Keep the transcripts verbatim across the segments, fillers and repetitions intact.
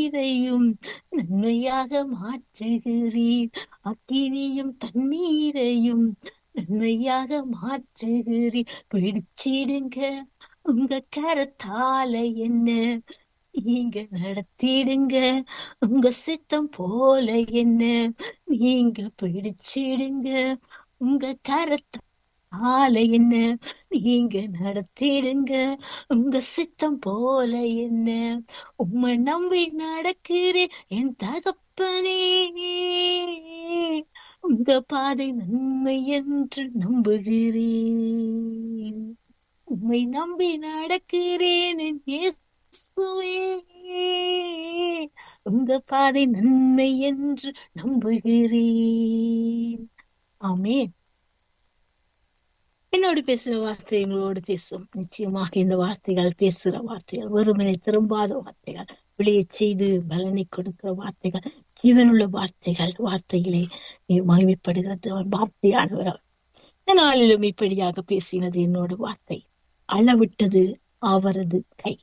தண்ணீரையும் நன்மையாக மாற்றுகிறீர். அக்கினியும் தண்ணீரையும் நன்மையாக மாற்றுகிறீர். பிடிச்சிடுங்க உங்க கரத்தால என்ன நீங்க நடத்திடுங்க, உங்க சித்தம் போல என்ன நீங்க பிடிச்சிடுங்க, உங்க கரத்தால என்ன நீங்க நடத்திடுங்க, உங்க சித்தம் போல என்ன. உம்மை நம்பி நடக்கிறேன் என் தகப்பனே, உங்க பாதை நன்மை என்று நம்புகிறேன். உம்மை நம்பி நடக்கிறேன் என் இயேசுவே, உங்க பாதை நன்மை என்று நம்புகிறேன். ஆமென். என்னோடு பேசுற வார்த்தை எங்களோடு பேசும். நிச்சயமாக இந்த வார்த்தைகள் பேசுற வார்த்தைகள், வெறுமனை திரும்பாத வார்த்தைகள், விளைய செய்து பலனை கொடுக்கிற வார்த்தைகள், ஜீவனுள்ள வார்த்தைகள். வார்த்தையிலே மகிமைப்படுகிறது வார்த்தையானவர். இந்த நாளிலும் இப்படியாக பேசினது என்னோட வார்த்தை. அளவிட்டது அவரது கை,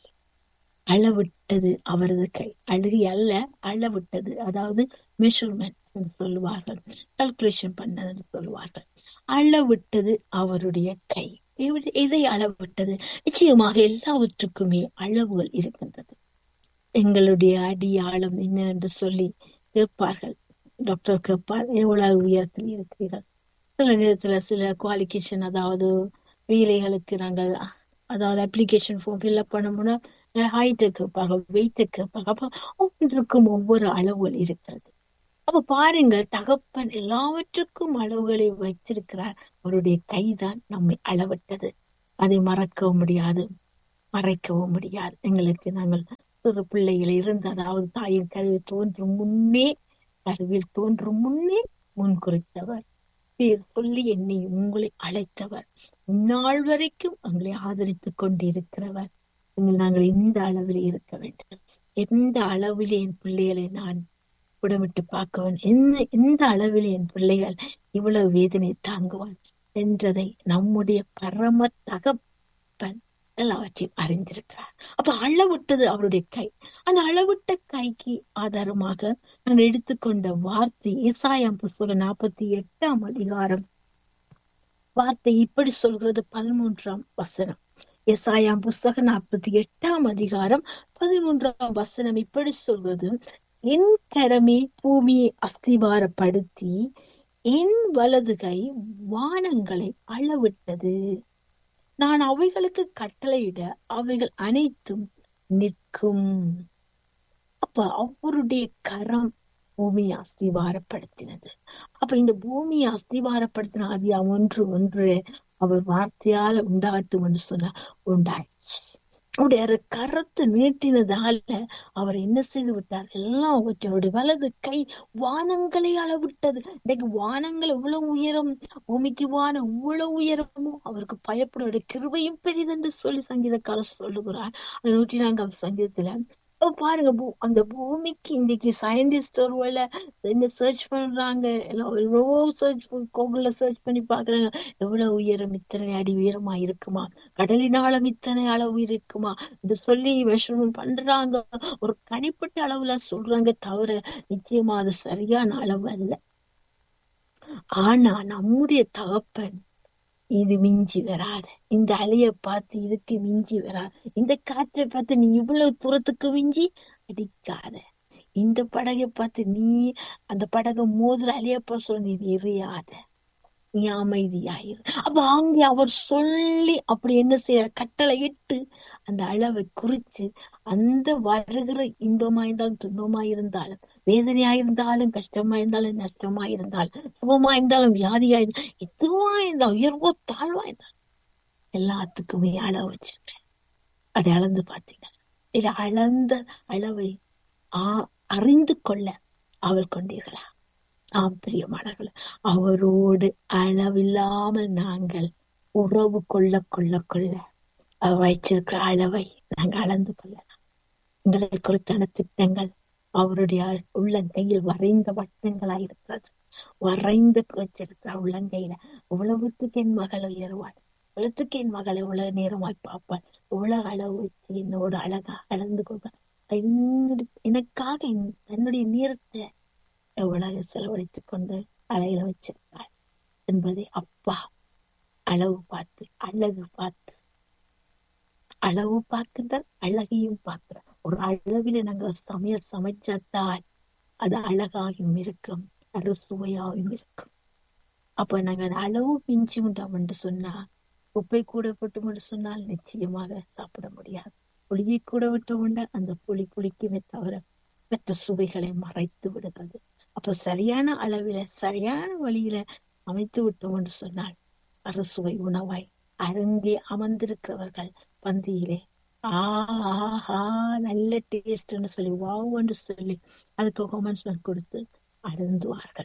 அளவிட்டது அவரது கை. அழுகி அல்ல, அளவிட்டது, அதாவது மெஷர்மெண்ட் என்று சொல்லுவார்கள், கால்குலேஷன் பண்ணது சொல்லுவார்கள். அளவிட்டது அவருடைய கை. எதை அளவிட்டது? நிச்சயமாக எல்லாவற்றுக்குமே அளவுகள் இருக்கின்றது. எங்களுடைய அடியாழம் என்ன என்று சொல்லி கேட்பார்கள். டாக்டர் கேட்பார், எவ்வளவு உயரத்தில் இருக்கிறீர்கள்? சில நேரத்துல சில குவாலிஃபிகேஷன், அதாவது வேலைகளுக்கு நாங்கள் அதாவது அப்ளிகேஷன் ஃபார்ம் ஃபில்அப் பண்ணோம்னா ஹைட்டு கேட்பாங்க, வெயிட்டு கேட்பாங்க. அப்ப ஒவ்வொன்றுக்கும் ஒவ்வொரு அளவுகள் இருக்கிறது. அப்ப பாருங்க, தகப்பன் எல்லாவற்றுக்கும் அளவுகளை வைத்திருக்கிறார். அவருடைய கைதான் நம்மை அளவிட்டது. அதை மறக்கவும் முடியாது, மறைக்கவும் முடியாது. எங்களுக்கு நாங்கள் சிறு பிள்ளைகள் இருந்து, அதாவது தாயின் கருவில் தோன்றும் முன்னே, கருவில் தோன்றும் முன்னே முன் குறித்தவர், பேர் சொல்லி என்னை உங்களை அழைத்தவர், இந்நாள் வரைக்கும் எங்களை ஆதரித்துக் கொண்டிருக்கிறவர். நாங்கள் இந்த அளவில் இருக்க வேண்டும். எந்த அளவில் என் பிள்ளைகளை நான் புடமிட்டு பார்க்கவன், என்ன எந்த அளவில் என் பிள்ளைகள் இவ்வளவு வேதனை தாங்குவான் என்றதை நம்முடைய பரம தகப்பன் எல்லாவற்றையும் அறிந்திருக்கிறார். அப்ப அளவிட்டது அவருடைய கை. அந்த அளவிட்ட கைக்கு ஆதாரமாக நான் எடுத்துக்கொண்ட வார்த்தை ஏசாயாம் புஸ்தகம் நாற்பத்தி எட்டாம் அதிகாரம் வார்த்தை இப்படி சொல்கிறது. பதிமூன்றாம் வசனம். ஏசாயாம் புஸ்தகம் நாற்பத்தி எட்டாம் அதிகாரம் பதிமூன்றாம் வசனம் இப்படி சொல்வது, என் கரமே பூமியை அஸ்திபாரப்படுத்தி என் வலது கை வானங்களை அளவிட்டது. நான் அவைகளுக்கு கட்டளையிட அவைகள் அனைத்தும் நிற்கும். அப்ப அவருடைய கரம் பூமியை அஸ்திபாரப்படுத்தினது. அப்ப இந்த பூமியை அஸ்திபாரப்படுத்தின ஆதியா ஒன்று ஒன்று அவர் வார்த்தையால உண்டாட்டும் என்று சொன்னார், உண்டாயிடுச்சு. அவருடைய கரத்தை நீட்டினதால அவர் என்ன செய்து விட்டார்? எல்லாம் அவருடைய வலது கை வானங்களை அளவிட்டது. இன்னைக்கு வானங்கள் எவ்வளவு உயரம், பூமிக்கு வானம் இவ்வளவு உயரமோ அவருக்கு பயப்பட கிருபையும் பெரிதென்று சொல்லி சங்கீதக்காரர் சொல்லுகிறார். அந்த நூற்றி நான்காம் சங்கீதத்துல பாருங்க, அந்த பூமிக்கு இன்னைக்கு சயின்டிஸ்ட் ஒருவேளை என்ன சர்ச் பண்றாங்க, எல்லாம் எவ்வளவோ சர்ச் கூகுள்ல சர்ச் பண்ணி பாக்குறாங்க, எவ்வளவு உயரம், இத்தனை அடி உயரமா இருக்குமா, கடலினாலும் இத்தனை அளவு இருக்குமா என்று சொல்லி மெஷர்மெண்ட் பண்றாங்க. ஒரு தனிப்பட்ட அளவுல சொல்றாங்க, தவிர நிச்சயமா அது சரியான அளவு அல்ல. ஆனா நம்முடைய தகப்பன் இது மிஞ்சி வராது. இந்த அலைய பார்த்து இதுக்கு மிஞ்சி வராது. இந்த காற்றை பார்த்து நீ இவ்வளவு தூரத்துக்கு மிஞ்சி அடிக்காத. இந்த படகை பார்த்து நீ அந்த படகை மோதுற அலையப்பா சொல்ல நீ எறியாத, நீ அமைதியாயிரு. அப்ப அங்கே அவர் சொல்லி அப்படி என்ன செய்யற, கட்டளை இட்டு அந்த அளவை குறிச்சு, அந்த வருகிற இன்பமாயிருந்தாலும் துன்பமாயிருந்தாலும், வேதனையாயிருந்தாலும் கஷ்டமாயிருந்தாலும் நஷ்டமாயிருந்தாலும், சுகமாயிருந்தாலும் வியாதியாயிருந்தாலும், எதுவா இருந்தாலும், உயர்வோ தாழ்வா இருந்தாலும் எல்லாத்துக்குமே அளவு வச்சிருக்கேன். அதை அளந்து பார்த்தீங்க. இது அளந்த அளவை ஆ அறிந்து கொள்ள அவள் கொண்டீர்களா? ஆம் பிரியமானவர்களே, அவரோடு அளவில்லாமல் நாங்கள் உறவு கொள்ள கொள்ள கொள்ள அவர் வைச்சிருக்கிற அளவை நாங்கள் அளந்து கொள்ளலாம். எங்களை குறித்தான திட்டங்கள் அவருடைய உள்ளங்கையில் வரைந்த வட்டங்களாயிருக்கிறது. வரைந்து வச்சிருக்கிற உள்ளங்கையில உலகத்துக்கு என் மகள் உயர்வாள், உலகத்துக்கு என் மகளை உலக நேரமாய் பார்ப்பாள், உலக அளவு வச்சு என்னோட அழகா அளந்து கொள்வாள். என்னுடைய எனக்காக என்- தன்னுடைய நேரத்தை எவ்வளவு செலவழித்துக் கொண்டு அலையில வச்சிருக்காள் என்பதை அப்பா அளவு பார்த்து அழகு பார்த்து அளவு பார்க்கின்றார், அழகையும் பார்க்கிறார். ஒரு அளவில நாங்கள் சமையல் சமைச்சாட்டால் அது அழகாகவும் இருக்கும், அறுசுவையாகவும் இருக்கும். அப்ப நாங்க அந்த அளவு மிஞ்சி விட்டோம் என்று சொன்னா, உப்பை கூட விட்டோம் என்று சொன்னால் நிச்சயமாக சாப்பிட முடியாது. புளியை கூட விட்டோம் என்றால் அந்த புளி புளிக்குமே தவிர மற்ற சுவைகளை மறைத்து விடுகிறது. அப்ப சரியான அளவில சரியான வழியில அமைத்து விட்டோம் என்று சொன்னால் அறுசுவை உணவாய் அருங்கே அமர்ந்திருக்கிறவர்கள் பந்தியிலே ஆஹா நல்ல டேஸ்ட்ன்னு சொல்லி வாவ் என்று சொல்லி அதுக்கு ஹோமன்ஸ்மெண்ட் கொடுத்து அருந்துவார்கள்.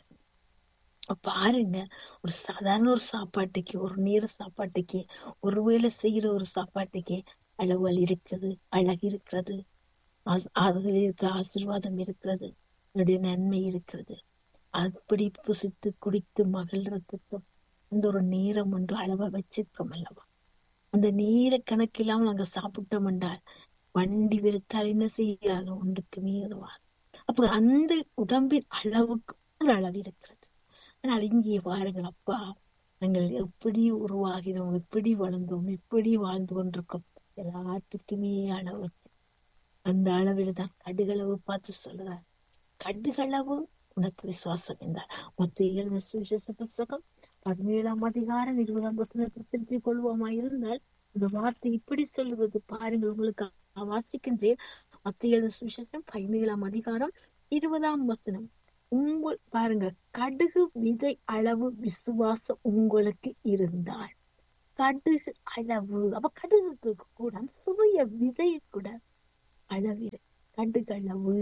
பாருங்க, ஒரு சாதாரண ஒரு சாப்பாட்டுக்கு, ஒரு நேர சாப்பாட்டுக்கு, ஒருவேளை செய்யற ஒரு சாப்பாட்டுக்கு அளவுகள் இருக்கிறது, அழகு இருக்கிறது, ஆஸ்- அதில் இருக்கிற ஆசீர்வாதம் இருக்கிறது, அதனுடைய நன்மை இருக்கிறது. அப்படி புசித்து குடித்து மகிழ்றதுக்கு அந்த ஒரு நேரம் ஒன்று அளவை வச்சிருக்கோம் அல்லவா? அந்த நேர கணக்கு இல்லாம நாங்க சாப்பிட்டோம் என்றால் வண்டி வெறுத்தால் என்ன செய்யலாம், ஒன்றுக்குமே உதவாது. அப்ப அந்த உடம்பின் அளவுக்கு ஒரு அளவு இருக்கிறது. ஆனால் இங்கே பாருங்கள் அப்பா, நாங்கள் எப்படி உருவாகினோம், எப்படி வளர்ந்தோம், எப்படி வாழ்ந்து கொண்டிருக்கோம், எல்லாத்துக்குமே அளவு வச்சு அந்த அளவில் தான் கடுகளவு பார்த்து சொல்லுறார். கடுகளவு உனக்கு விசுவாசம் என்றார். மொத்த ஏழு சுவிசேஷ புஸ்தகம் பதினேழாம் அதிகாரம் இருபதாம் வசனத்தை திருத்திக் கொள்வோமா இருந்தால் இந்த வார்த்தை இப்படி சொல்லுவது பாருங்கள். உங்களுக்கு வாசிக்கின்றேன். மொத்த ஏழு சுவிசேஷம் பதினேழாம் அதிகாரம் இருபதாம் வசனம். உங்கள் பாருங்க, கடுகு விதை அளவு விசுவாசம் உங்களுக்கு இருந்தால், கடுகு அளவு, அப்ப கடுகுக்கு கூட சிறிய விதை கூட அளவிரு. கடுகு அளவு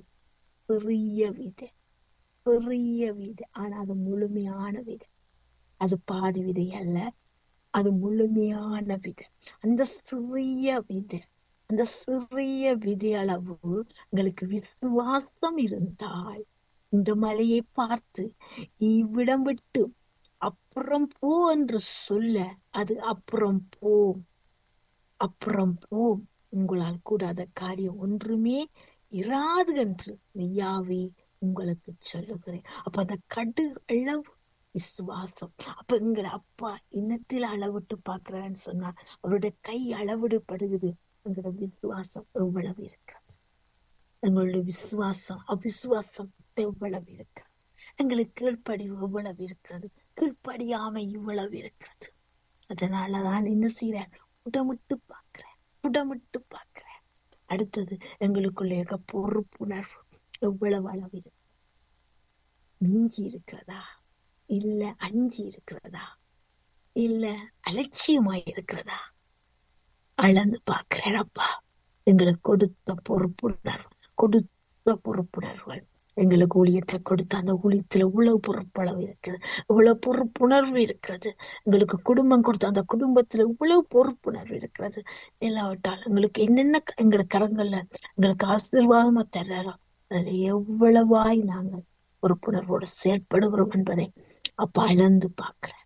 பெரிய விதை, பெரிய விதை. ஆனா அது முழுமையான விதை, அது பாதி விதை அல்ல, அது முழுமையான விதை. அந்த சிறிய விதை, அந்த சிறிய விதை அளவு உங்களுக்கு விசுவாசம் இருந்தால் இந்த மலையை பார்த்து இவ்விடம் விட்டு அப்புறம் போ என்று சொல்ல அது அப்புறம் போம், அப்புறம் போம். உங்களால் கூடாத காரியம் ஒன்றுமே இராது என்று மெய்யாவே உங்களுக்கு சொல்லுகிறேன். அப்ப அந்த கடு அளவு விசுவாசம். அப்ப எங்களை அப்பா இன்னத்தில் அளவிட்டு பாக்குறான்னு சொன்னா அவருடைய கை அளவிடப்படுகிறது. எங்களோட விசுவாசம் எவ்வளவு இருக்கிறது, எங்களுடைய விசுவாசம் அவிசுவாசம் எவ்வளவு இருக்கிறது, எங்களுக்கு கீழ்ப்படிவு எவ்வளவு இருக்கிறது, கீழ்ப்படியாமை இவ்வளவு இருக்கிறது. அதனாலதான் என்ன செய்யறேன், புடமிட்டு பாக்குறேன், புடமிட்டு பாக்குறேன். அடுத்தது எங்களுக்குள்ள இருக்க பொறுப்புணர்வு எவ்வளவு அளவு இருக்கு, மிஞ்சி இருக்கிறதா, இல்ல அஞ்சி இருக்கிறதா, இல்ல அலட்சியமாய் இருக்கிறதா, அளந்து பாக்குறேன். அப்பா எங்களுக்கு கொடுத்த பொறுப்புணர்வு, கொடுத்த பொறுப்புணர்வுகள், எங்களுக்கு ஊழியத்தை கொடுத்த அந்த ஊழியத்துல இவ்வளவு பொறுப்பளவு இருக்கிறது, இவ்வளவு பொறுப்புணர்வு இருக்கிறது. எங்களுக்கு குடும்பம் கொடுத்த அந்த குடும்பத்துல இவ்வளவு பொறுப்புணர்வு இருக்கிறது. இல்லாவிட்டால் எங்களுக்கு என்னென்ன எங்களை கரங்கள்ல எங்களுக்கு ஆசீர்வாதமா தர்றோம், அதுல எவ்வளவாய் நாங்கள் பொறுப்புணர்வோடு செயல்படுகிறோம் என்பதை அப்ப அளந்து பாக்குறேன்.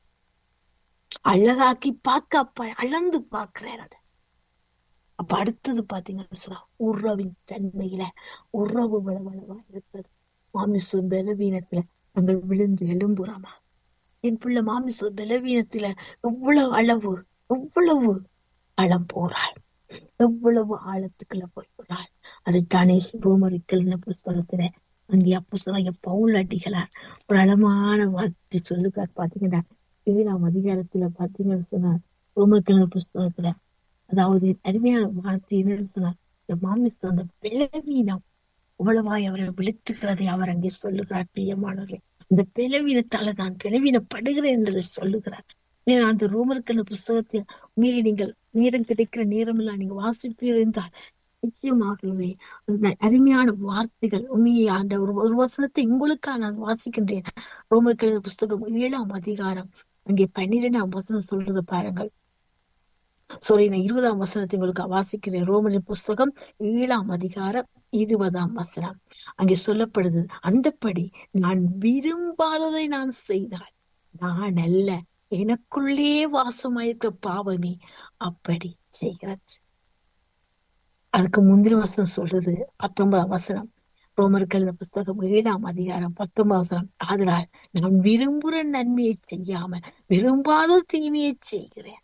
அழகாக்கி பார்க்க அப்ப அளந்து பாக்குறேன். அதை அப்ப அடுத்தது பாத்தீங்கன்னு சொன்னா உறவின் தன்மையில உறவு வளவளவா இருக்கிறது. மாமிச பலவீனத்துல நாங்கள் விழுந்து எழும்புறோமா? என் பிள்ளை மாமிச பலவீனத்துல எவ்வளவு அளவு, எவ்வளவு அளம் போறாள், எவ்வளவு ஆழத்துக்குள்ள போய்கிறாள். அதைத்தானே சுபமரிக்கல் புஸ்தகத்துல அங்கே அப்போ பவுல் அடிகளார் ஒரு அளமான வார்த்தை சொல்லுக்கார். பாத்தீங்கன்னா ஏழாம் அதிகாரத்துல பாத்தீங்கன்னு சொன்னா ரோமர்கள் புஸ்தகத்துல, அதாவது அருமையான வார்த்தை என்னன்னு சொன்னார், இந்த மாமிசம் அந்த பலவீனம் அவ்வளவாய் அவரை விழுத்துகிறதை அவர் அங்கே சொல்லுகிறார். பிரியமானவர்களே, இந்த பலவீனத்தால நான் பலவீனப்படுகிறேன் என்பதை சொல்லுகிறார். ஏன்னா அந்த ரோமர்கள் புஸ்தகத்தில் மீறி நீங்கள் நேரம் கிடைக்கிற நேரம் எல்லாம் நீங்க வாசிப்பீர்கள் என்றால் நிச்சயமாகவே அந்த அருமையான வார்த்தைகள் உண்மையை ஆண்ட ஒரு ஒரு வசனத்தை உங்களுக்கா நான் வாசிக்கின்றேன். ரோமர்கள் புஸ்தகம் ஏழாம் அதிகாரம் அங்கே பன்னிரெண்டாம் வசனம் சொல்றது பாருங்கள். சாரி, நான் இருபதாம் வசனத்தை உங்களுக்கு வாசிக்கிறேன். ரோமரின் புஸ்தகம் ஏழாம் அதிகாரம் இருபதாம் வசனம் அங்கே சொல்லப்படுது, அந்தப்படி நான் விரும்பாததை நான் செய்தால் நான் அல்ல, எனக்குள்ளே வாசமாயிருக்க பாவமே அப்படி செய்கிறது. அதுக்கு முந்தின வசனம் சொல்றது பத்தொன்பதாம் வசனம். ரோமர்கள் எழுதின புஸ்தகம் ஏழாம் அதிகாரம் பத்தொன்பதாம் வசனம். அதனால் நான் விரும்புற நன்மையை செய்யாம விரும்பாத தீமையை செய்கிறேன்.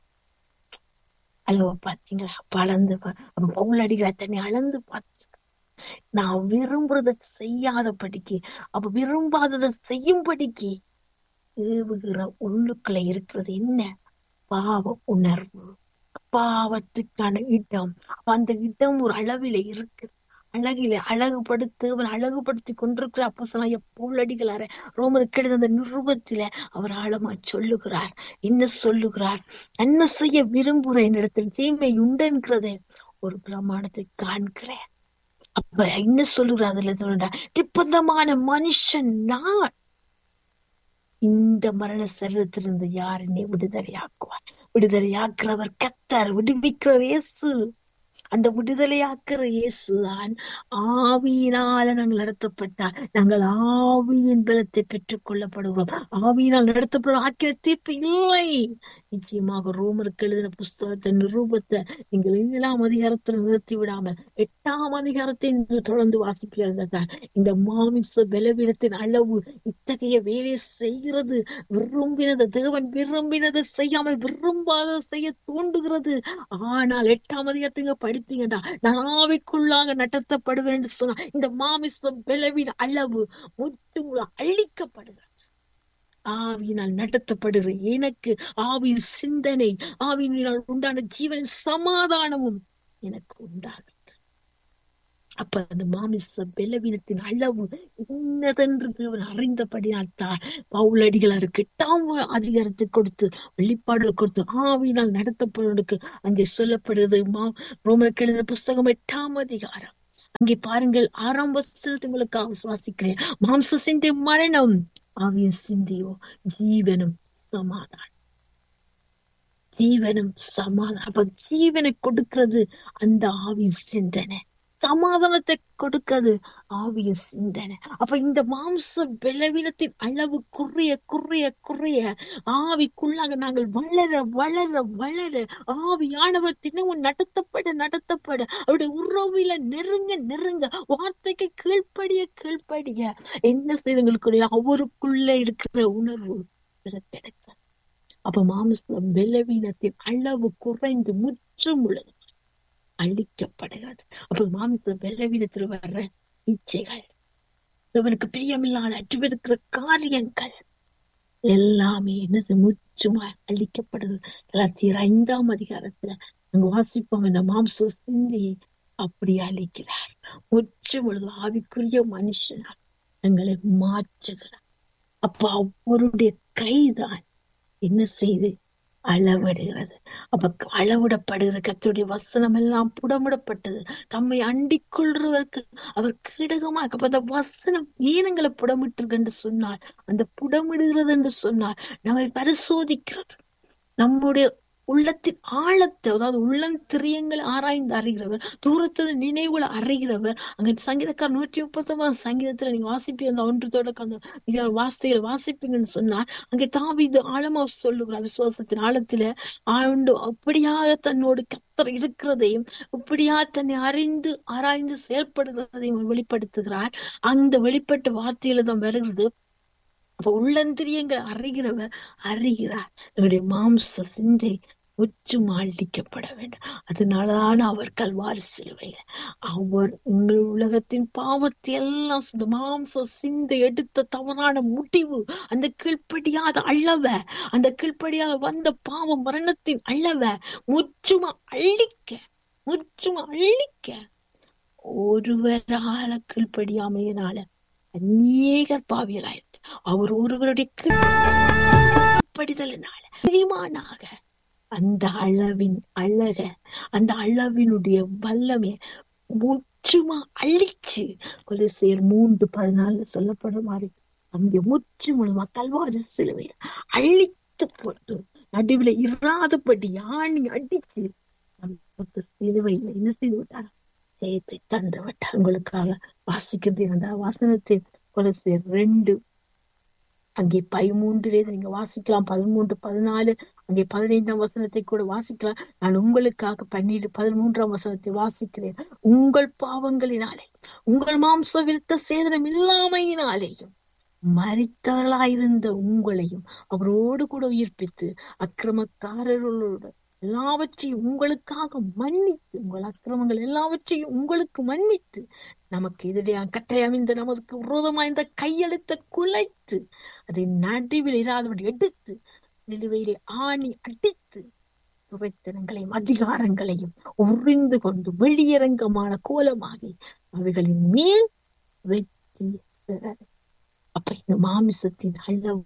அளவு பாத்தீங்களா? அப்ப அளந்து அப்ப பவுல் அடிக்கிற தண்ணி அளந்து பார்த்து நான் விரும்புறத செய்யாதபடிக்கு, அப்ப விரும்பாததை செய்யும்படிக்கு ஏவுகிற உள்ளுக்குள்ள இருக்கிறது என்ன? பாவ உணர்வு, பாவத்துக்கான இடம். அந்த இடம் ஒரு அளவில இருக்கு. அழகில அழகுபடுத்த அழகுபடுத்தி கொண்டிருக்கிற அப்போஸ்தலனாகிய பவுல் அடிகளார ரோமருக்கு எழுதின அந்த நிருபத்தில அவர் ஆழமா சொல்லுகிறார். என்ன சொல்லுகிறார்? என்ன செய்ய விரும்புற என்னிடத்தில் தீமை உண்டுங்கிறத ஒரு பிரமாணத்தை காண்கிறேன். அப்ப என்ன சொல்லுகிறார்? அதுல சொல்ற நிர்பந்தமான மனுஷன் நான். இந்த மரண சரீரத்திலிருந்து யார் என்னை விடுதலையாக்குவார்? விடுதலையாக்குறவர் கர்த்தர், விடுவிக்கிறவர் இயேசு. அந்த விடுதலையாக்குற இயேசுதான். ஆவியினால நாங்கள் நடத்தப்பட்டால் நாங்கள் ஆவியின் பலத்தை பெற்றுக் கொள்ளப்படுவோம். ஆவியினால் நடத்தப்படும் ஆக்கிர தீர்ப்பு இல்லை. நிச்சயமாக ரோமருக்கு எழுதின புஸ்தகத்தை நிரூபத்தை நீங்கள் ஏழாம் அதிகாரத்தில் நிறுத்தி விடாமல் எட்டாம் அதிகாரத்தை நீங்கள் தொடர்ந்து வாசிப்பீர்கள். இந்த மாமிச பலவீனத்தின் அளவு இத்தகைய வேலையை செய்கிறது. விரும்பினது தேவன் விரும்பினதை செய்யாமல் விரும்பாத செய்ய தூண்டுகிறது. ஆனால் எட்டாம் அதிகாரத்தை படிப்பீங்கடா, நான் ஆவிக்குள்ளாக நடத்தப்படுவேன் என்று சொன்னா இந்த மாமிச பலவீன அளவு முற்றும் அழிக்கப்படுகிறது. ஆவியினால் நடத்தப்படுகிற எனக்கு ஆவியின் சிந்தனை, ஆவியினால் உண்டான ஜீவன் சமாதானமும் எனக்கு உண்டாகும். அப்ப அந்த மாமிச பலவீனத்தின் அளவு இன்னதென்று தேவன் அறிந்தபடியால்தான் பவுல் அடிகளாருக்கு எட்டாம் அதிகாரத்தை கொடுத்து வெளிப்பாடுகள் கொடுத்து ஆவியினால் நடத்தப்படுவதற்கு அங்கே சொல்லப்படுது. மா ரோமருக்கு எழுதின புஸ்தகம் எட்டாம் அதிகாரம். அங்கே பாருங்கள், ஆறாம் வசனத்தை உங்களுக்காக சுவாசிக்கிறேன். மாம்ச சிந்தை மரணம், ஆவியின் சிந்தையோ ஜீவனும் சமாதானம். ஜீவனும் சமாதானம். அப்ப ஜீவனை கொடுக்கிறது அந்த ஆவியின் சிந்தனை, சமாதானத்தை கொடுக்கிறது ஆவிய சிந்தனை. அப்ப இந்த மாம்ச பலவீனத்தின் அளவு குறைய குறைய குறைய ஆவிக்குள்ளாக நாங்கள் வளர வளர வளர ஆவியானவர் தினமும் நடத்தப்பட நடத்தப்பட அவருடைய உறவில நெருங்க நெருங்க வார்த்தைக்கு கீழ்ப்படிய கீழ்ப்படிய என்ன செய்தங்களுக்குரிய அவருக்குள்ள இருக்கிற உணர்வு கிடைக்க. அப்ப மாம்ச பலவீனத்தின் அளவு குறைந்து முற்றும் உள்ளது அழிக்கப்படுகிறது. அப்ப மாமிச பலவீனத்தில் வர்ற இச்சைகள், இவனுக்கு பிரியமில்லாத அற்றுவிருக்கிற காரியங்கள் எல்லாமே என்னது முற்றுமா அழிக்கப்படுது. கலாத்தியர் ஐந்தாம் அதிகாரத்துல நாங்க வாசிப்போம், இந்த மாம்ச சிந்தையை அப்படி அழிக்கிறார். முற்றும் பொழுது ஆவிக்குரிய மனுஷனால் எங்களை மாற்றுகிறார். அப்ப அவருடைய கைதான் என்ன செய்து அளவிடுகிறது. அப்ப அளவிடப்படுகிற கர்த்தருடைய வசனம் எல்லாம் புடமிடப்பட்டது தம்மை அண்டிக் கொள்றவருக்கு அவர் கிடகமாக. அப்ப அந்த வசனம் ஏனங்களை புடமிட்டு என்று சொன்னால், அந்த புடமிடுகிறது என்று சொன்னால் நம்மை பரிசோதிக்கிறது, நம்முடைய உள்ளத்தின் ஆழத்தை, அதாவது உள்ளந்திரியங்களை ஆராய்ந்து அறிகிறவர், தூரத்துல நினைவுகளை அறிகிறவர். அங்க சங்கீதக்கார நூற்றி முப்பத்தி ஒன்பது சங்கீதத்துல நீங்க வாசிப்பீங்க, அந்த ஒன்று தொடக்க அந்த வார்த்தைகளை வாசிப்பீங்கன்னு சொன்னால் அங்கே தாவீது ஆழமா சொல்லுகிறார். விசுவாசத்தின் ஆழத்துல ஆண்டு அப்படியாக தன்னோடு கர்த்தர் இருக்கிறதையும் இப்படியா தன்னை அறிந்து ஆராய்ந்து செயல்படுகிறதையும் வெளிப்படுத்துகிறார். அந்த வெளிப்பட்ட வார்த்தையில தான் வருகிறது. அப்ப உள்ளந்திரியங்கள் அறிகிறவர் அறிகிறார். என்னுடைய மாம்ச சிந்தை முற்றும் அழிக்கப்பட வேண்டும். அதனாலதான் அவர் கல்வாரி சிலுவையில அவர் உங்கள் உலகத்தின் பாவத்தை எல்லாம் இந்த மாம்ச சிந்தை எடுத்த தவறான முடிவு, அந்த கீழ்ப்படியாத அளவ, அந்த கீழ்ப்படியாத வந்த பாவ மரணத்தின் அளவ முற்றுமா அழிக்க முற்றுமா அழிக்க ஒருவரால கீழ்ப்படியாமையினால அநேகர் பாவியலாயிருக்கு. அவர் ஒருவருடைய கீழ்ப்படிதலினால பிரிமானாக அந்த அளவின் அழக, அந்த அளவினுடைய வல்லமே முற்றுமா அழிச்சு கொலைசேர் மூன்று பதினாலுல சொல்லப்படுற மாதிரி அங்கே முற்று மூலமா கல்வாரி சிலுவையில் அழித்து போட்டு நடுவில் இராதபடி ஆணி அடிச்சு நமக்கு சிலுவையில் என்ன செய்து விட்டார்? ஜெயத்தை தந்து விட்டார். உங்களுக்காக வாசிக்கிறது அந்த வாசனத்தை கொலைசேர் ரெண்டு அங்கே பதிமூன்றிலே நீங்க வாசிக்கலாம், பதிமூன்று பதினாலு அங்கே பதினைந்தாம் வசனத்தை கூட வாசிக்கலாம். நான் உங்களுக்காக பன்னிரு பதிமூன்றாம் வசனத்தை வாசிக்கிறேன். உங்கள் பாவங்களினாலே உங்கள் மாம்ச விருத்த சேதனம் இல்லாமையினாலேயும் மரித்தவர்களாயிருந்த உங்களையும் அவரோடு கூட உயிர்ப்பித்து அக்கிரமக்காரர்களோடு எல்லாவற்றையும் உங்களுக்காக மன்னித்து, உங்கள் அக்கிரமங்கள் எல்லாவற்றையும் உங்களுக்கு மன்னித்து, நமக்கு எதிராக கட்டயமைந்த நமக்கு விரோதமாய் இந்த கையெழுத்தை குலைத்து அதை நடுவில் இராதபடி எடுத்து நிலுவையிலே ஆணி அடித்து துவைத்தனங்களையும் அதிகாரங்களையும் உறிந்து கொண்டு வெளியரங்கமான கோலமாகி அவைகளின் மேல் வெற்றி பெற. அப்ப இந்த மாமிசத்தின் அளவு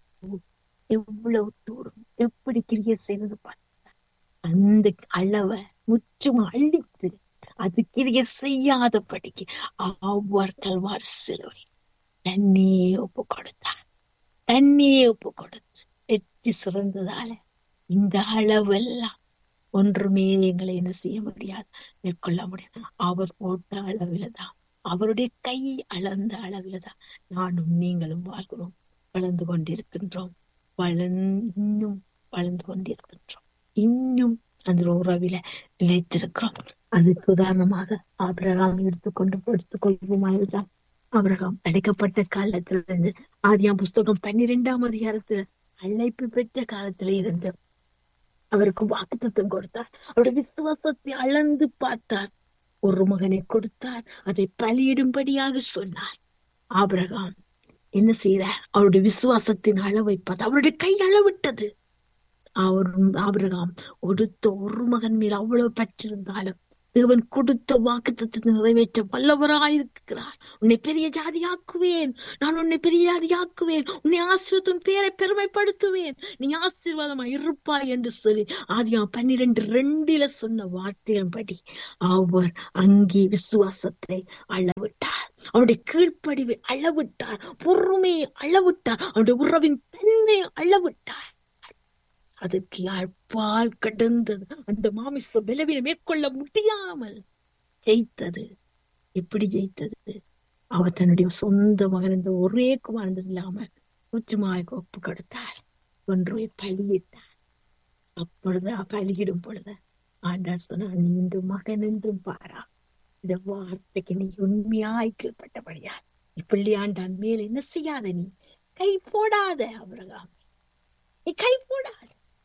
எவ்வளவு தூரம் எப்படி கிரியை செய்வது பார்த்த அந்த அளவை முற்றும் அழித்து அது கிரியை செய்யாதபடிக்கு அவர் கல்வார் சிலுவை தண்ணியே ஒப்பு கொடுத்தார். தண்ணியே ஒப்பு கொடுத்து வெற்றி சிறந்ததால இந்த அளவெல்லாம் ஒன்றுமே எங்களை என்ன செய்ய முடியாது, மேற்கொள்ள முடியாது. அவர் போட்ட அளவில தான், அவருடைய கை அளந்த அளவில தான் நானும் நீங்களும் வாழ்கிறோம், வளர்ந்து கொண்டிருக்கின்றோம், வளர்ந்து இன்னும் வளர்ந்து கொண்டிருக்கின்றோம், இன்னும் அந்த உறவில நிலைத்திருக்கிறோம். அதுக்கு உதாரணமாக ஆபிரகாம் எடுத்துக்கொண்டு எடுத்துக்கொள்வோமாயிருந்தான். ஆபிரகாம் அழைக்கப்பட்ட காலத்துல இருந்து ஆதியாம் புஸ்தகம் பன்னிரெண்டாம் அதிகாரத்துல அழைப்பு பெற்ற காலத்துல இருந்து அவருக்கு வாக்குத்தத்தம் கொடுத்தார். அவருடைய விசுவாசத்தை அளந்து பார்த்தார். ஒரு மகனை கொடுத்தார், அதை பலியிடும்படியாக சொன்னார். ஆபிரகாம் என்ன செய்தார்? அவருடைய விசுவாசத்தின் அளவை பார்த்து அவருடைய கை அளவிட்டது. அவர் ஆபிரகாம் கொடுத்த ஒரு மகன் மேல் அவ்வளவு பற்றிருந்தாலும் தேவன் கொடுத்த வாக்குத்தத்தத்தை நிறைவேற்ற வல்லவராயிருக்கிறார். உன்னை பெரிய ஜாதியாக்குவேன், நான் உன்னை பெரிய ஜாதியாக்குவேன், உன்னை ஆசீர்வதித்து பேரை பெருமைப்படுத்துவேன், நீ ஆசீர்வாதமா இருப்பாய் என்று சொல்லி ஆதியாகமம் பன்னிரண்டு ரெண்டில சொன்ன வார்த்தையின்படி அவர் அங்கே விசுவாசத்தை அளவிட்டார். அவருடைய கீழ்ப்படிவை அளவிட்டார், பொறுமையை அளவிட்டார், அவருடைய உறவின் தன்மை அளவிட்டார். அதற்கு அப்பால் கடந்தது அந்த மாமிச பலவீனம் மேற்கொள்ள முடியாமல் ஜெயித்தது. எப்படி ஜெயித்தது? அவர் தன்னுடைய சொந்த மகன் இந்த ஒரே குமாரன் இல்லாமல் முற்றுமாய் ஒப்பு கொடுத்தார், ஒன்றை பலியிட்டார். அப்பொழுது பலியிடும் பொழுது ஆண்டார் சொன்னார், நீ இந்த மகன் என்றும் பாரா, இந்த வார்த்தைக்கு நீ உண்மையாய் கீழ்பட்டபடியா இப்பள்ளி ஆண்டான் மேல் என்ன செய்யாத, நீ கை போடாத. ஆபிரகாம் நீ கை போடாத.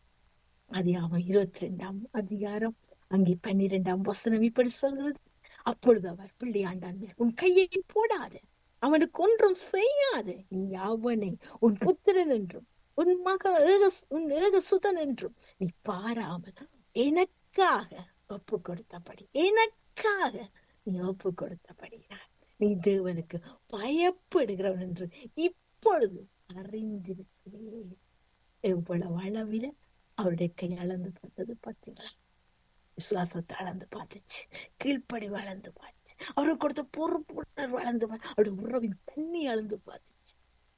அதிகாரம் இருபத்தி ரெண்டாம் அதிகாரம் அங்கே பன்னிரெண்டாம் வசனம் இப்படி சொல்கிறது. அப்பொழுது அவர் பிள்ளையாண்டான் மேல் உன் கையை போடாத, அவனுக்கு ஒன்றும் செய்யாத, நீ அவனை உன் புத்திரன் என்றும் உன் மக ஏக உன் ஏக சுதன் என்றும் நீ பாராமல் எனக்காக ஒப்பு கொடுத்தபடி, எனக்காக நீ ஒப்பு கொடுத்தபடியார் நீ தேவனுக்கு பயப்படுகிறவன் என்று இப்பொழுது அறிந்திருக்கிறேன். எவ்வளவு அளவில அவருடைய கை அளந்து பார்த்தது பார்த்தீங்களா? விசுவாசத்தை அளந்து பார்த்துச்சு, கீழ்ப்படி வளர்ந்து பார்த்துச்சு, அவருக்கு கொடுத்த பொறுப்புணர்வு வளர்ந்து, அவருடைய உறவின் தண்ணி அளந்து பார்த்துச்சு.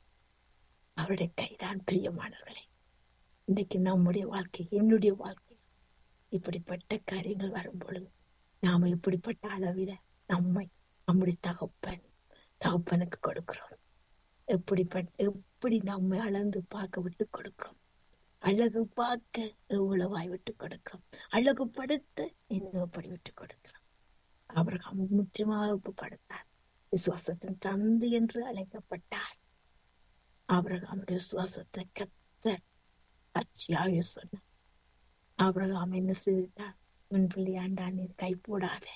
அவருடைய கைதான் பிரியமானவர்களே. இன்றைக்கு நம்முடைய வாழ்க்கை, என்னுடைய வாழ்க்கை இப்படிப்பட்ட காரியங்கள் வரும் பொழுது நாம இப்படிப்பட்ட அளவில நம்மை நம்முடைய தகப்பன் தகப்பனுக்கு கொடுக்கிறோம். எப்படிப்பட்ட எப்படி நம்மை அளந்து பார்க்க விட்டு கொடுக்கிறோம். அழகு பார்க்க எவ்வளவாய் விட்டு கொடுக்கிறோம், அழகுபடுத்த என்னப்படி விட்டு கொடுக்கிறோம். ஆபிரகாம் முற்றிலுமாக ஒப்பு கொடுத்தார், விசுவாசத்தின் தந்தை என்று அழைக்கப்பட்டார். ஆபிரகாமுடைய விசுவாசத்தை கர்த்தர் சாட்சியாக சொன்னார். ஆபிரகாம் என்ன செய்தார்? உன் பிள்ளையாண்டா நீ கை போடாத,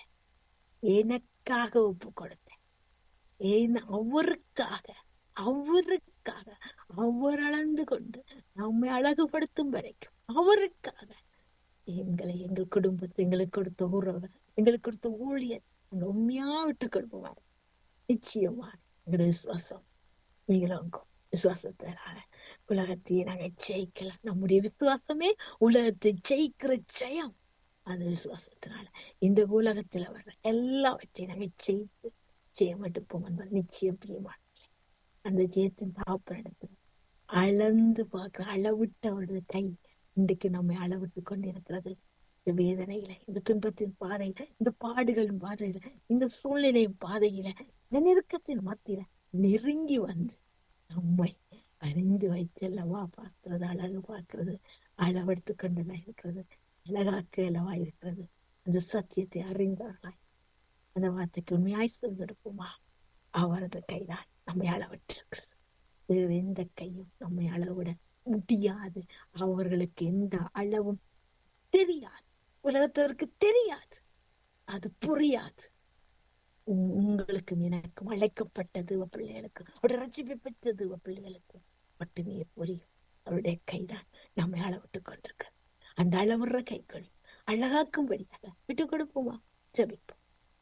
எனக்காக ஒப்பு கொடுத்தேன், ஏன் அவருக்காக அவருக்காக அவர் அளந்து கொண்டு நம்மை அழகுபடுத்தும் வரைக்கும் அவருக்காக எங்களை, எங்கள் குடும்பத்தை, எங்களுக்கு கொடுத்த உறவு, எங்களுக்கு கொடுத்த ஊழியர் உண்மையா விட்டு கொடுப்போம். நிச்சயமா எங்களுடைய விசுவாசம் மிகவும் விசுவாசத்தினால உலகத்தையே நாங்க ஜெயிக்கலாம். நம்முடைய விசுவாசமே உலகத்தை ஜெயிக்கிற ஜெயம். அந்த விசுவாசத்தினால இந்த உலகத்துல வர்ற எல்லாவற்றையும் நாங்க ஜெயித்து ஜெயம் எடுப்போம் என்பது நிச்சயம் பிரியமான. அந்த ஜெயத்தின் தாப்பனிடத்துல அளந்து பார்க்கிற அளவிட்டு அவருடைய கை இன்றைக்கு நம்மை அளவிட்டு கொண்டிருக்கிறது. இந்த வேதனையில, இந்த துன்பத்தின் பாதையில, இந்த பாடுகளின் பாதையில, இந்த சூழ்நிலையின் பாதையில, இந்த நெருக்கத்தின் மத்தியில நெருங்கி வந்து நம்மை அறிந்து வைத்து அல்லவா பார்க்கிறது, அழகு பார்க்கிறது, அளவெடுத்து கொண்டுதான் இருக்கிறது, அழகாக்க அல்லவா இருக்கிறது. அந்த சத்தியத்தை அறிந்தார்களாய் அந்த வார்த்தைக்கு உண்மையாய் சேர்ந்தெடுப்போமா. அவரது கைதான் நம்மை அளவிட்டிருக்கிறது. வேறு எந்த கையும் நம்மை அளவிட முடியாது. அவர்களுக்கு எந்த அளவும் தெரியாது, உலகத்திற்கு தெரியாது, அது புரியாது. உங்களுக்கும் எனக்கும் அழைக்கப்பட்டது பிள்ளைகளுக்கு, அவருடைய ரட்சிப்பை பெற்றது பிள்ளைகளுக்கு மட்டுமே புரியும். அவருடைய கைதான் நம்மை அளவிட்டுக் கொண்டிருக்க. அந்த அளவுற கைகள் அழகாக்கும்படியாக விட்டுக் கொடுப்போமா. ஜெபிப்போம்.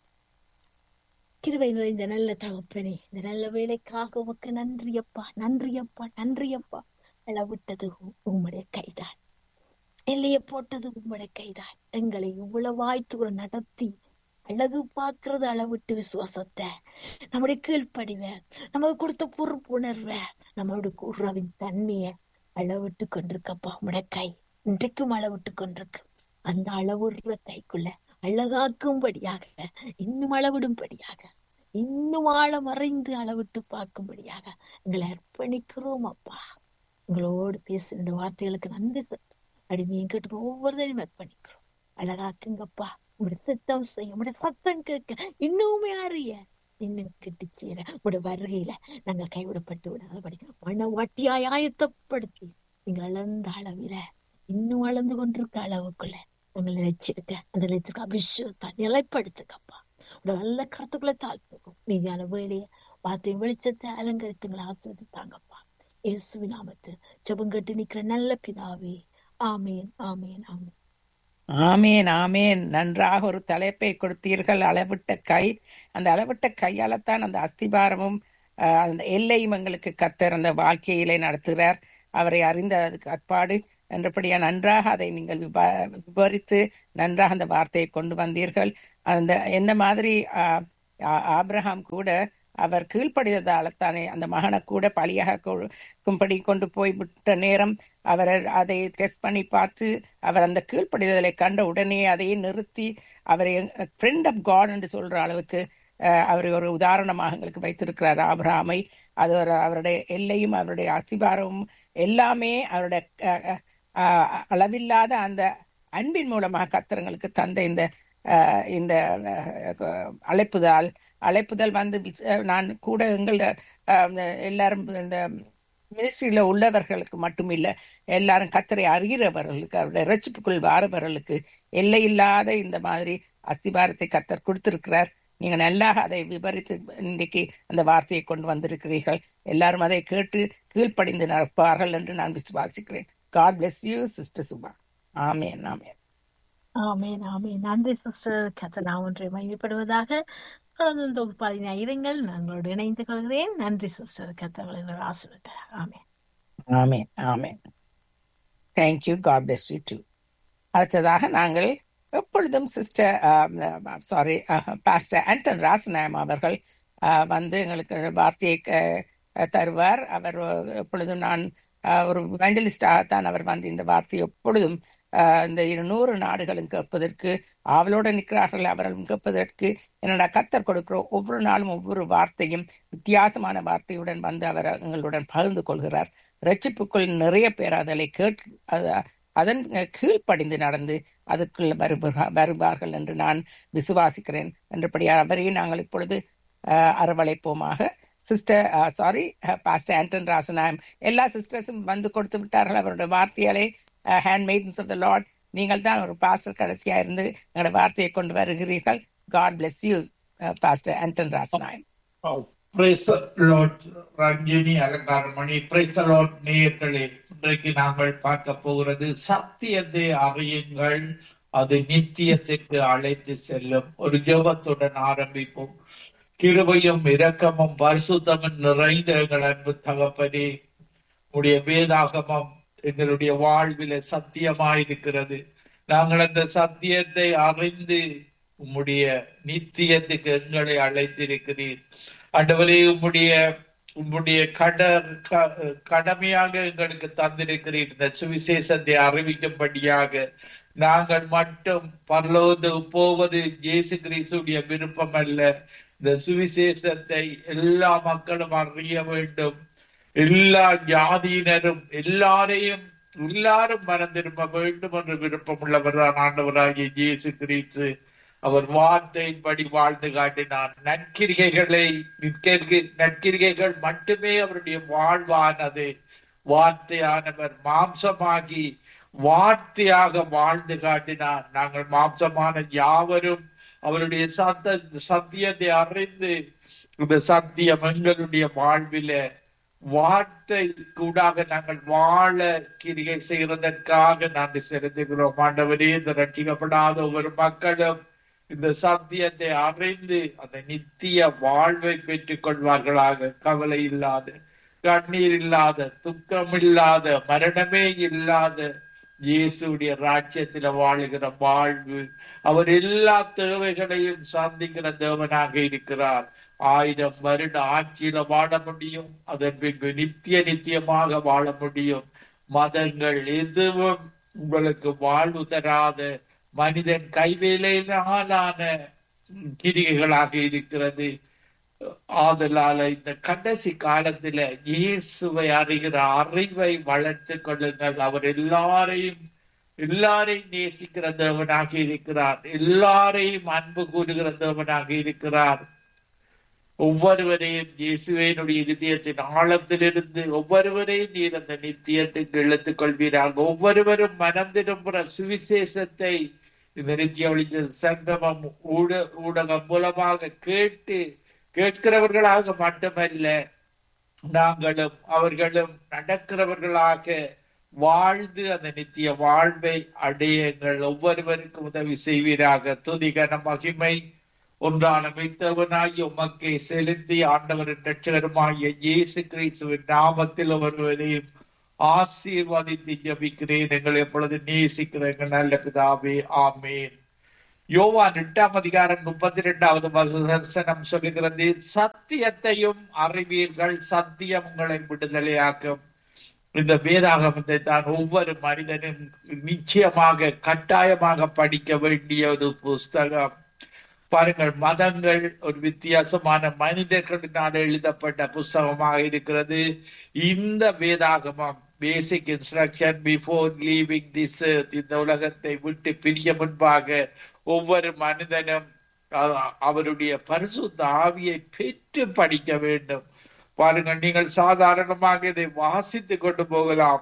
கிருபை நிறைந்த நல்ல தகப்பனே, இந்த நல்ல வேலைக்காக உமக்கு நன்றியப்பா, நன்றியப்பா, நன்றியப்பா. அளவிட்டது உம்முடைய கைதான், எல்லையை போட்டது உம்முடைய கைதான். எங்களை இவ்வளவாய் தூரம் நடத்தி அழகு பார்க்கறது அளவிட்டு விசுவாசத்தை, நம்முடைய கீழ்ப்படிவ, நமக்கு கொடுத்த பொறுப்புணர்வ, நம்மளுடைய உறவின் தன்மைய அளவிட்டு கொண்டிருக்கப்பா. உம்முடைய கை இன்றைக்கும் அளவிட்டு கொண்டிருக்கு. அந்த அளவுற கைக்குள்ள அழகாக்கும்படியாக, இன்னும் அளவிடும்படியாக, இன்னும் ஆழ மறைந்து அளவிட்டு பார்க்கும்படியாக எங்களை அர்ப்பணிக்கிறோம் அப்பா. உங்களோடு பேசுற இந்த வார்த்தைகளுக்கு நன்றி சொல்றோம். அடிமையும் கேட்டு ஒவ்வொருத்தரையும் அர்ப்பணிக்கிறோம். அழகாக்குங்கப்பா. உங்களுடைய சத்தம் செய்ய, உங்களுடைய சத்தம் கேட்க, இன்னுமே அறிய, இன்னும் கிட்டு சேர உங்களுடைய வருகையில நாங்கள் கைவிடப்பட்டு விடாதபடி மன வாட்டியாய் ஆயத்தப்படுத்தி நீங்கள் அளந்த அளவில இன்னும் அளந்து கொண்டிருக்க அளவுக்குள்ள உங்களை நினைச்சிருக்க அந்த நிலையத்துக்கு அபிஷேகத்தை நிலைப்படுத்துக்கப்பா. உங்களோட நல்ல கருத்துக்களை தாழ்த்துக்கும். மீதியான வேலைய வார்த்தையின் வெளிச்சத்தை அலங்கரித்துங்களை ஆசிர்வதித்தாங்கப்பா. இயேசுவின் நாமத்தில் ஜெபம் கேட்டு நிக்கிற நல்ல பிதாவே, ஆமேன், ஆமேன், ஆமேன். ஆமேன், ஆமேன். நன்றாக ஒரு தலைப்பை கொடுத்தீர்கள், அளவிட்ட கை. அந்த அளவிட்ட கையால்தான் அந்த அஸ்திபாரமும் அந்த எல்லையும் எங்களுக்கு கர்த்தர் அந்த வாழ்க்கையிலே நடத்துகிறார். அவரை அறிந்த அதுக்கு அற்பாடு என்றபடியா நன்றாக அதை நீங்கள் விவரித்து நன்றாக அந்த வார்த்தையை கொண்டு வந்தீர்கள். அந்த எந்த மாதிரி ஆபிரகாம் கூட அவர் கீழ்ப்படிததால்தானே அந்த மகனை கூட பலியாகும்படி கொண்டு போய் விட்ட நேரம் அவர் அதை டெஸ்ட் பண்ணி பார்த்து அவர் அந்த கீழ்ப்படிதலை கண்ட உடனே அதையே நிறுத்தி அவரை ஃப்ரெண்ட் ஆஃப் காட் என்று சொல்ற அளவுக்கு அவர் ஒரு உதாரணமாக எங்களுக்கு வைத்திருக்கிறார் ஆபிரகாமை. அது ஒரு அவருடைய எல்லையும் அவருடைய அஸ்திபாரமும் எல்லாமே அவருடைய அளவில்லாத அந்த அன்பின் மூலமாக கர்த்தர்களுக்கு தந்த இந்த இந்த அழைப்புதல் அழைப்புதல் வந்து நான் கூட எங்கள் எல்லாரும் இந்த மினிஸ்ட்ரியில உள்ளவர்களுக்கு மட்டும் இல்ல, எல்லாரும் கர்த்தரை அறிகிறவர்களுக்கு, அவருடைய ரட்சிப்புக்குள் வாரவர்களுக்கு எல்லை இல்லாத இந்த மாதிரி அஸ்திபாரத்தை கர்த்தர் கொடுத்திருக்கிறார். நீங்க நல்லா அதை விவரித்து இன்றைக்கு அந்த வார்த்தையை கொண்டு வந்திருக்கிறீர்கள். எல்லாரும் அதை கேட்டு கீழ்ப்படிந்து நடப்பார்கள் என்று நான் விசுவாசிக்கிறேன். God bless you, Sister Suba. ஆமேன், ஆமேன். ஆமேன், ஆமேன். நன்றி சிஸ்டர். கர்த்தர் நாமம் ஒன்றை மகிமைப்படுவதாக. தொடர்ந்து தொகுப்பாளின இருங்கள். நாங்களோடு இணைந்து கொள்கிறேன். நன்றி சிஸ்டர். கர்த்தர் ஆசீர்வதிப்பார். ஆமேன், ஆமேன், ஆமேன். Thank you. God bless you too. அடுத்ததாக நாங்கள் எப்பொழுதும் சிஸ்டர் சாரி பாஸ்டர் ஆண்டன் ராசநாயம் அவர்கள் வந்து எங்களுக்கு வார்த்தையை தருவார். அவர் எப்பொழுதும் நான் ஒரு எவஞ்சலிஸ்டாகத்தான் அவர் வந்து இந்த வார்த்தையை எப்பொழுதும் இந்த இருநூறு நாடுகளும் கேட்பதற்கு அவளோட நிற்கிறார்கள். அவர்களும் கேட்பதற்கு என்னோட கர்த்தர் கொடுக்கிற ஒவ்வொரு நாளும் ஒவ்வொரு வார்த்தையும் வித்தியாசமான வார்த்தையுடன் வந்து அவர் எங்களுடன் பகிர்ந்து கொள்கிறார். ரட்சிப்புக்குள் நிறைய பேர் அதனை கேட்டு அதன் கீழ்ப்படிந்து நடந்து அதற்குள்ள வருவார்கள் என்று நான் விசுவாசிக்கிறேன். என்றபடியா அவரையும் நாங்கள் இப்பொழுது அரவழைப்போமாக. சிஸ்டர் சாரி பாஸ்டர் ஆண்டன் ராசநாயம் எல்லா சிஸ்டர்ஸும் வந்து கொடுத்து விட்டார்கள் அவருடைய வார்த்தைகளை. Hand maidens of the Lord, நீங்கள் தான் ஒரு பாஸ்டர் கடைசியா இருந்து எங்களோட வார்த்தையை கொண்டு வருகிறீர்கள். God bless you, pastor Anton ராசநாயம். Praise the Lord. Ranjini Alangaramani. Praise the Lord. நேயர்களே, இன்றைக்கு நாங்கள் பார்க்க போகிறது சத்தியத்தை அறியுங்கள், அது நித்தியத்திற்கு அழைத்து செல்லும். ஒரு ஜெபத்துடன் ஆரம்பிப்போம். கிருபையும் இரக்கமும் பரிசுத்தமும் நிறைந்த எங்கள் அன்பு தகப்பனே, உடைய வேதாகமம் எங்களுடைய வாழ்வில சத்தியமாயிருக்கிறது. நாங்கள் அந்த சத்தியத்தை அறிந்து உம்முடைய நித்தியத்துக்கு எங்களை அழைத்திருக்கிறீர். ஆண்டவரே, உம்முடைய உம்முடைய கட கடமையாக எங்களுக்கு தந்திருக்கிறீர். இந்த சுவிசேஷத்தை அறிவிக்கும்படியாக நாங்கள் மட்டும் பரலோது போவது இயேசு கிறிஸ்துடைய விருப்பம் அல்ல. இந்த சுவிசேஷத்தை எல்லா மக்களும் அறிய வேண்டும். எல்லா ஜாதியினரும் எல்லாரையும் எல்லாரும் மறந்திரும்ப வேண்டும் என்று விருப்பம் உள்ளவர்தான் ஆண்டவராகிய இயேசு கிறிஸ்து. அவர் வார்த்தையின்படி வாழ்ந்து காட்டினார். நற்கிரிகைகளை நற்கிரிகைகள் மட்டுமே அவருடைய வாழ்வானது. வார்த்தையானவர் மாம்சமாகி வார்த்தையாக வாழ்ந்து காட்டினார். நாங்கள் மாம்சமான யாவரும் அவருடைய சத்த சத்தியத்தை அறிந்து இந்த சத்தியம் எங்களுடைய வாழ்வில வார்த்தை கூடாக நாங்கள் வாழ கிரிகை செய்வதற்காக நாங்கள் செலுத்துகிறோம். ஆண்டவரே, இந்த ரட்சிக்கப்படாத ஒவ்வொரு மக்களும் இந்த சத்தியத்தை அறிந்து அந்த நித்திய வாழ்வை பெற்றுக் கொள்வார்களாக. கவலை இல்லாத, கண்ணீர் இல்லாத, துக்கம் இல்லாத, மரணமே இல்லாத இயேசுடைய ராஜ்யத்தில வாழுகிற வாழ்வு. அவர் எல்லா தேவைகளையும் சந்திக்கிற தேவனாக இருக்கிறார். ஆயிரம் வருட ஆட்சியில வாழ முடியும். அதன் பின்பு நித்திய நித்தியமாக வாழ முடியும். மதங்கள் எதுவும் உங்களுக்கு வாழ்வு தராத மனிதன் கைவேலையினாலான கிரிகைகளாக இருக்கிறது. ஆதலால இந்த கடைசி காலத்துல இயேசுவை அறிகிற அறிவை வளர்த்து கொள்ளுங்கள். அவர் எல்லாரையும் எல்லாரையும் நேசிக்கிற தேவனாக இருக்கிறார். எல்லாரையும் அன்பு கூறுகிற தேவனாக இருக்கிறார். ஒவ்வொருவரையும் இயேசுவினுடைய இதயத்தின் ஆழத்திலிருந்து ஒவ்வொருவரையும் நீர் அந்த நித்தியத்துக்கு இழுத்துக் கொள்வீராக. ஒவ்வொருவரும் மனம் திரும்புகிற சுவிசேஷத்தை இந்த நித்திய ஒளிஞ்ச சங்கமம் ஊட ஊடகம் மூலமாக கேட்டு கேட்கிறவர்களாக மட்டுமல்ல, நாங்களும் அவர்களும் நடக்கிறவர்களாக வாழ்ந்து அந்த நித்திய வாழ்வை அடையுங்கள். ஒவ்வொருவருக்கும் உதவி செய்வீராக. துதிகன மகிமை ஒன்றான மெய்த்தவனாகிய உமக்கை செலுத்தி ஆண்டவரின் இரட்சகருமாகிய இயேசு கிறிஸ்துவின் நாமத்தில் ஒருவரையும் ஆசீர்வாதித்து ஜெபிக்கிறேன். எங்களை எப்பொழுது நேசிக்கிற எங்கள் நல்ல பிதாவே, ஆமேன். யோவான் எட்டாம் அதிகாரம் முப்பத்தி இரண்டாவது வசனம் சொல்லுகிறது, சத்தியத்தையும் அறிவீர்கள், சத்தியம் உங்களை விடுதலையாக்கும். இந்த வேதாகமத்தை தான் ஒவ்வொரு மனிதனும் நிச்சயமாக கட்டாயமாக படிக்க வேண்டிய ஒரு புஸ்தகம். பாருங்கள், மதங்கள் ஒரு வித்தியாசமான மனிதர்களினால் எழுதப்பட்ட புஸ்தகமாக இருக்கிறது. இந்த வேதாகமம் பேசிக் instruction before leaving this earth, இந்த உலகத்தை விட்டு பிரிய முன்பாக ஒவ்வொரு மனிதனும் அவருடைய பரிசுத்த ஆவியை பெற்று படிக்க வேண்டும். பாருங்கள், நீங்கள் சாதாரணமாக இதை வாசித்து கொண்டு போகலாம்.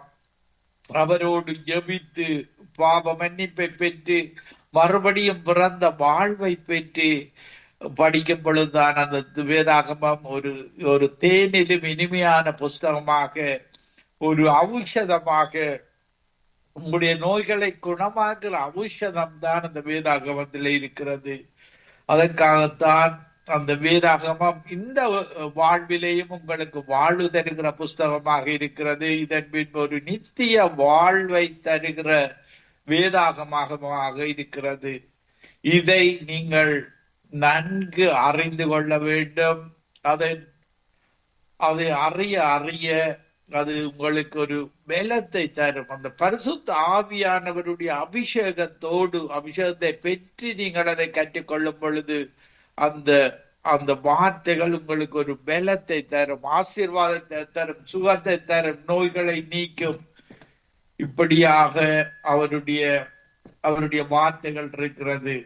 அவரோடு ஜெபித்து பாவ மன்னிப்பை பெற்று மறுபடியும் பிறந்த வாழ்வை பெற்று படிக்கும் பொழுதுதான் அந்த வேதாகமம் ஒரு ஒரு தேனிலும் இனிமையான புஸ்தகமாக, ஒரு ஔஷதமாக, உங்களுடைய நோய்களை குணமாக்குற ஔஷதம் தான் அந்த வேதாகமத்தில் இருக்கிறது. அதற்காகத்தான் அந்த வேதாகமம் இந்த வாழ்விலேயும் உங்களுக்கு வாழ்வு தருகிற புஸ்தகமாக இருக்கிறது. இதன் பின் ஒரு நித்திய வாழ்வை தருகிற வேதாகமாக இருக்கிறது. இதை நீங்கள் நன்கு அறிந்து கொள்ள வேண்டும். அதை அதை அறிய அறிய அது உங்களுக்கு ஒரு பலத்தை தரும். அந்த பரிசுத்த ஆவியானவருடைய அபிஷேகத்தோடு அபிஷேகத்தை பெற்று நீங்கள் அதை கற்றுக்கொள்ளும் பொழுது அந்த அந்த வார்த்தைகள் உங்களுக்கு ஒரு பலத்தை தரும், ஆசீர்வாதத்தை தரும், சுகத்தை தரும், நோய்களை நீக்கும். இப்படியாக அவருடைய அவருடைய வார்த்தைகள் இருக்கிறது.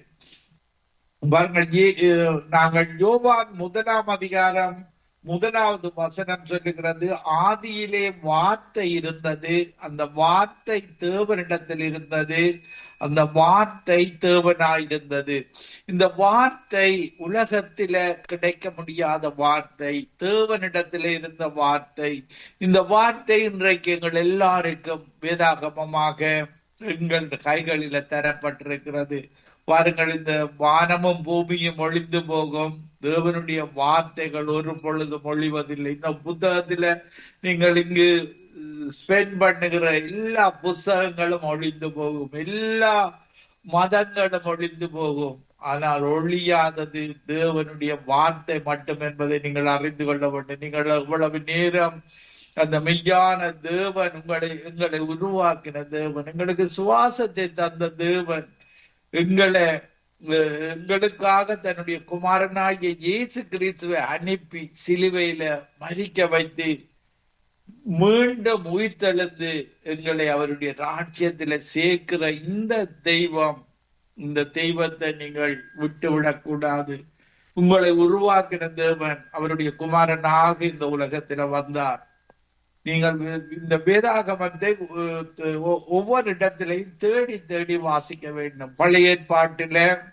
நாங்கள் யோவான் முதலாம் அதிகாரம் முதலாவது வசனம் சொல்லுகிறது, ஆதியிலே வார்த்தை இருந்தது, அந்த வார்த்தை தேவனிடத்தில் இருந்தது, அந்த வார்த்தை தேவனாயிருந்தது. இந்த வார்த்தை உலகத்தில கிடைக்க முடியாத வார்த்தை, தேவனிடத்தில இருந்த வார்த்தை. இந்த வார்த்தை இன்றைக்கு எங்கள் எல்லாருக்கும் வேதாகமமாக எங்கள் கைகளில தரப்பட்டிருக்கிறது. பாருங்கள், இந்த வானமும் பூமியும் ஒழிந்து போகும், தேவனுடைய வார்த்தைகள் ஒரு பொழுதும் ஒழிவதில்லை. இந்த புத்தகத்துல நீங்கள் இங்கு ஸ்பெண்ட் பண்ணுகிற எல்லா புத்தகங்களும் ஒழிந்து போகும், எல்லா மதங்களும் ஒழிந்து போகும். ஆனால் ஒழியாதது தேவனுடைய வார்த்தை மட்டும் என்பதை நீங்கள் அறிந்து கொள்ள வேண்டும். நீங்கள் எவ்வளவு நேரம் அந்த மெய்யான தேவன் உங்களை எங்களை உருவாக்கின தேவன், எங்களுக்கு சுவாசத்தை தந்த தேவன், எங்களை எங்களுக்காக தன்னுடைய குமாரனாகிய இயேசு கிறிஸ்துவை அனுப்பி சிலுவையில மரிக்க வைத்து மீண்டும் உயிர்த்தெழுந்து எங்களை அவருடைய ராஜ்யத்துல சேர்க்கிற இந்த தெய்வம், இந்த தெய்வத்தை நீங்கள் விட்டுவிடக் கூடாது. உங்களை உருவாக்கின தேவன் அவருடைய குமாரனாக இந்த உலகத்துல வந்தார். நீங்கள் இந்த வேதாகமத்தை ஒவ்வொரு இடத்திலையும் தேடி தேடி வாசிக்க வேண்டும். பழைய ஏற்பாட்டில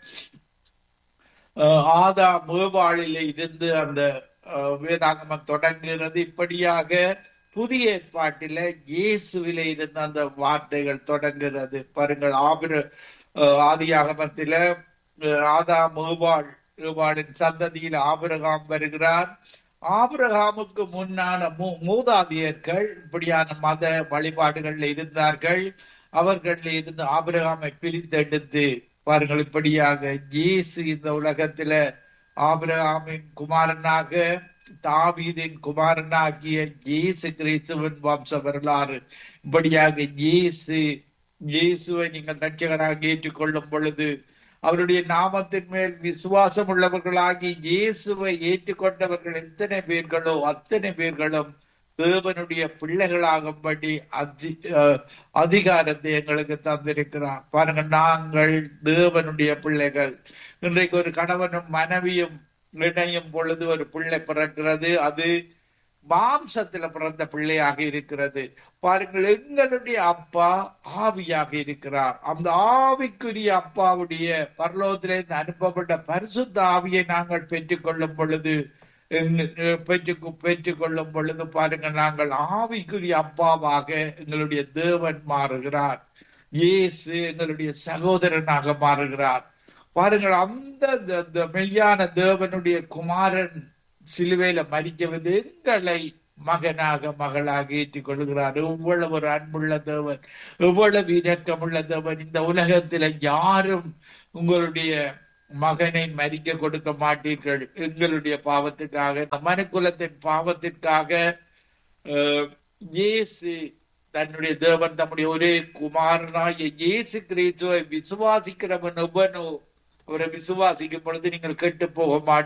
ஆதா மேவாளில இருந்து அந்த வேதாகமம் தொடங்குகிறது. இப்படியாக புதிய ஏற்பாட்டில இயேசுவில இருந்து அந்த வார்த்தைகள் தொடங்குகிறது. பாருங்கள், ஆபிர ஆதியாகமத்தில ஆதா மேவாள் ஏவாளின் சந்ததியில் ஆபிரகாம் வருகிறார். ஆபிரகாமுக்கு முன்னான மூ மூதாதையர்கள் இப்படியான மத வழிபாடுகள்ல இருந்தார்கள். அவர்கள் இருந்து ஆபிரகாமை பிரித்தெடுத்து பாருங்கள், இப்படியாக இயேசு இந்த உலகத்துல ஆபிரகாமின் குமாரனாக தாவீதின் குமாரனாகிய இயேசு கிறிஸ்துவின் வம்ச வரலாறு. இப்படியாக இயேசு இயேசுவை நீங்கள் ரட்சகராக ஏற்றுக்கொள்ளும் பொழுது அவருடைய நாமத்தின் மேல் விசுவாசம் உள்ளவர்களாகி இயேசுவை ஏற்றுக்கொண்டவர்கள் எத்தனை பேர்களோ அத்தனை பேர்களும் தேவனுடைய பிள்ளைகளாகும்படி அதி அதிகாரத்தை எங்களுக்கு தந்திருக்கிறார். பாருங்க, நாங்கள் தேவனுடைய பிள்ளைகள். இன்றைக்கு ஒரு கணவனும் மனைவியும் இணையும் பொழுது ஒரு பிள்ளை பிறக்கிறது. அது மாம்சத்துல பிறந்த பிள்ளையாக இருக்கிறது. பாருங்கள், எங்களுடைய அப்பா ஆவியாக இருக்கிறார். அந்த ஆவிக்குரிய அப்பாவுடைய பரலோகத்திலிருந்து அனுப்பப்பட்ட பரிசுத்த ஆவியை நாங்கள் பெற்றுக் கொள்ளும் பொழுது பெற்று பெற்றுக் கொள்ளும் பொழுது பாருங்க, நாங்கள் ஆவிக்குரிய அப்பாவாக எங்களுடைய தேவன் மாறுகிறார். இயேசு எங்களுடைய சகோதரனாக மாறுகிறார். பாருங்கள், அந்த மெய்யான தேவனுடைய குமாரன் சிலுவையில மரிக்கிறது எங்களை மகனாக மகளாக ஏற்றுக் கொள்கிறார். எவ்வளவு ஒரு அன்புள்ள தேவன், எவ்வளவு இரக்கமுள்ள தேவன். இந்த உலகத்துல யாரும் உங்களுடைய மகனை மரிக்க கொடுக்க மாட்டீர்கள். எங்களுடைய பாவத்துக்காக, மனுக்குலத்தின் பாவத்திற்காக இயேசு தன்னுடைய தேவன் தம்முடைய ஒரே குமாரனாகிய இயேசு கிறிஸ்துவை விசுவாசிக்கிறவன் எவனோ அவரை விசுவாசிக்கும் பொழுது நீங்கள் கெட்டு போக மாட்டீர்கள்.